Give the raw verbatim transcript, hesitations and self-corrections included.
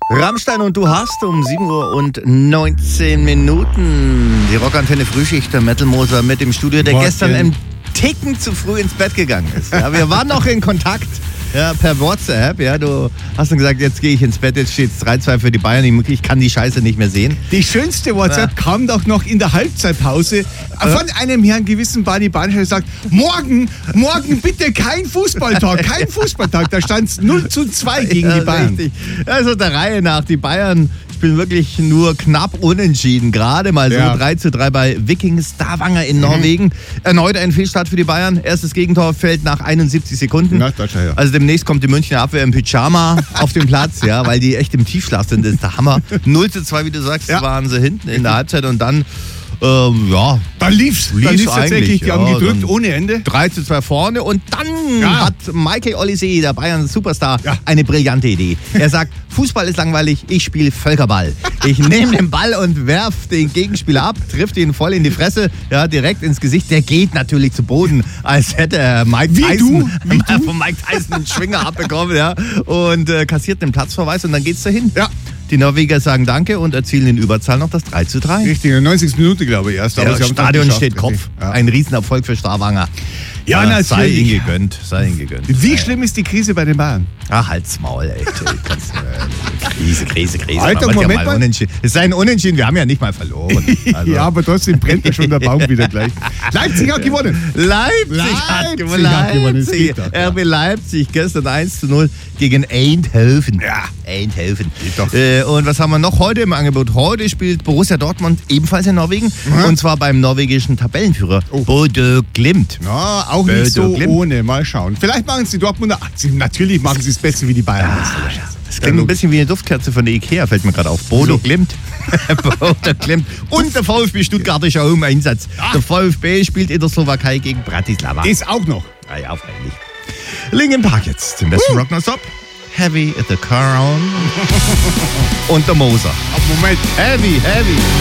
Rammstein und du hast um sieben Uhr und neunzehn Minuten die Rockantenne Frühschicht, der Metal-Moser mit dem Studio, der Morgen. gestern einen Ticken zu früh ins Bett gegangen ist. Ja, wir waren noch in Kontakt. Ja, per WhatsApp, ja, du hast dann gesagt, jetzt gehe ich ins Bett, jetzt steht es drei zwei für die Bayern, ich kann die Scheiße nicht mehr sehen. Die schönste WhatsApp ja. kam doch noch in der Halbzeitpause von einem Herrn gewissen Badi Banisch, der sagt, morgen, morgen bitte kein Fußballtag, kein Fußballtag. Da stand es null zu zwei gegen ja, die Bayern. Richtig. Also der Reihe nach, die Bayern spielen wirklich nur knapp unentschieden, gerade mal so ja. drei zu drei bei Viking Stavanger in Norwegen. Mhm. Erneut ein Fehlstart für die Bayern, erstes Gegentor fällt nach einundsiebzig Sekunden. Na, Deutscher, ja. Also demnächst kommt die Münchner Abwehr im Pyjama auf den Platz, ja, weil die echt im Tiefschlaf sind, das ist der Hammer. null zu zwei, wie du sagst, ja. waren sie hinten in der Halbzeit und dann Ähm, ja, da lief's. lief's, da lief's tatsächlich. Die ja, haben gedrückt ohne Ende. drei zu zwei vorne und dann ja. hat Michael Olise, der Bayern-Superstar, ja. eine brillante Idee. Er sagt, Fußball ist langweilig, ich spiele Völkerball. Ich nehme den Ball und werf den Gegenspieler ab, trifft ihn voll in die Fresse, ja, direkt ins Gesicht. Der geht natürlich zu Boden, als hätte er Mike Wie Tyson, du? Wie du? von Mike Tyson einen Schwinger abbekommen, ja, und äh, kassiert den Platzverweis und dann geht's dahin. Ja. Die Norweger sagen Danke und erzielen in Überzahl noch das drei zu drei. Richtig, in der neunzigsten Minute, glaube ich, erst. Aber ja, das Stadion steht Kopf. Ja. Ein Riesenerfolg für Stavanger. Ja, ja, natürlich. Sei ihnen gegönnt, sei ihnen gegönnt. Wie ja. schlimm ist die Krise bei den Bayern? Ach, halt's Maul, ey. Krise, Krise, Krise. Alter, Moment ja mal. mal. Es sei ein Unentschieden, wir haben ja nicht mal verloren. Also. Ja, aber trotzdem brennt ja schon der Baum wieder gleich. Leipzig hat gewonnen. Leipzig, Leipzig hat gewonnen. Hat gewonnen. Leipzig. Doch, R B Leipzig gestern eins zu null gegen Eindhoven. Ja. Eindhoven. Äh, und was haben wir noch heute im Angebot? Heute spielt Borussia Dortmund ebenfalls in Norwegen. Mhm. Und zwar beim norwegischen Tabellenführer oh. Bodø Glimt. Ja, auch Bodø nicht so Glimt. ohne. Mal schauen. Vielleicht machen es die Dortmunder. Ach, sie, natürlich machen sie es besser wie die Bayern. Ja, das klingt ein bisschen wie eine Duftkerze von der Ikea, fällt mir gerade auf. Bodø so. Glimt. Bodø Glimt. Und der VfB Stuttgart ist auch im Einsatz. Ach. Der VfB spielt in der Slowakei gegen Bratislava. Das auch noch. Ja, ja, freilich. Linkin Park jetzt. Den besten uh. Rock Non-Stop. Heavy at the Crown. Und der Moser. Auf Moment. Heavy, heavy.